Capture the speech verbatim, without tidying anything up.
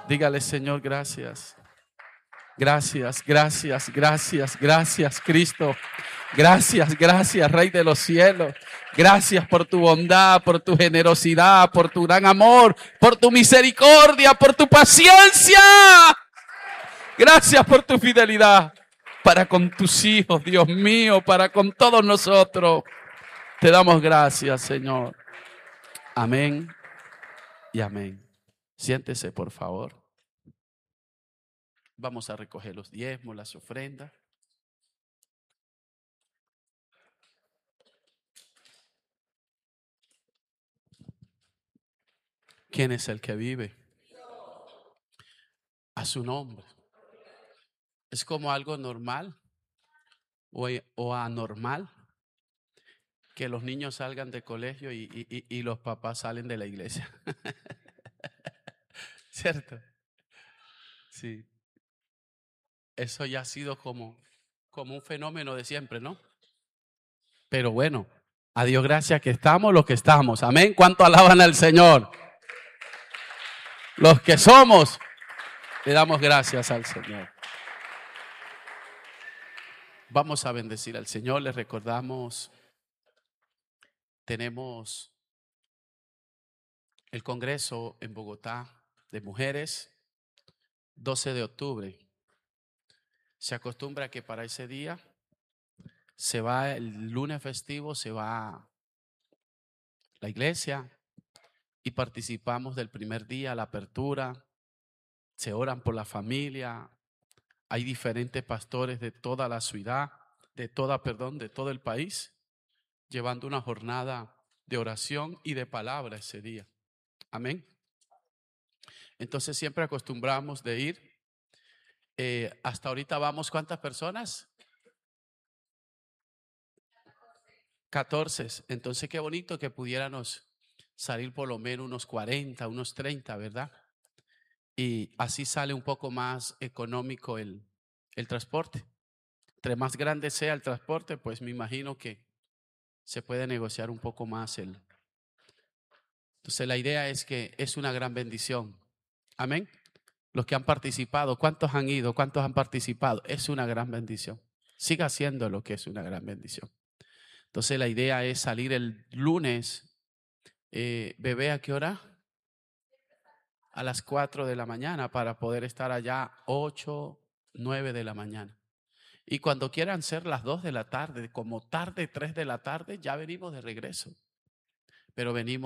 Dígale, Señor, gracias. Gracias, gracias, gracias, gracias, Cristo. Gracias, gracias, Rey de los cielos. Gracias por tu bondad, por tu generosidad, por tu gran amor, por tu misericordia, por tu paciencia. Gracias por tu fidelidad para con tus hijos, Dios mío, para con todos nosotros. Te damos gracias, Señor. Amén y amén. Siéntese, por favor. Vamos a recoger los diezmos, las ofrendas. ¿Quién es el que vive? A su nombre. Es como algo normal o, o anormal que los niños salgan de colegio y, y, y los papás salen de la iglesia. ¿Cierto? Sí. Eso ya ha sido como, como un fenómeno de siempre, ¿no? Pero bueno, a Dios gracias que estamos los que estamos. Amén. ¿Cuánto alaban al Señor? Los que somos, le damos gracias al Señor. Vamos a bendecir al Señor. Les recordamos, tenemos el Congreso en Bogotá de Mujeres, doce de octubre. Se acostumbra que para ese día se va el lunes festivo, se va a la iglesia y participamos del primer día, la apertura, se oran por la familia, hay diferentes pastores de toda la ciudad, de toda, perdón, de todo el país, llevando una jornada de oración y de palabra ese día. Amén. Entonces siempre acostumbramos de ir. Eh, hasta ahorita vamos, ¿cuántas personas? catorce. Entonces qué bonito que pudiéramos salir por lo menos unos cuarenta, unos treinta, ¿verdad? Y así sale un poco más económico el, el transporte. Entre más grande sea el transporte, pues me imagino que se puede negociar un poco más el. Entonces la idea es que es una gran bendición. Amén. Los que han participado, ¿cuántos han ido? ¿Cuántos han participado? Es una gran bendición. Siga haciendo lo que es una gran bendición. Entonces la idea es salir el lunes. Eh, ¿Bebé a qué hora? A las cuatro de la mañana para poder estar allá ocho, nueve de la mañana. Y cuando quieran ser las dos de la tarde, como tarde tres de la tarde, ya venimos de regreso. Pero venimos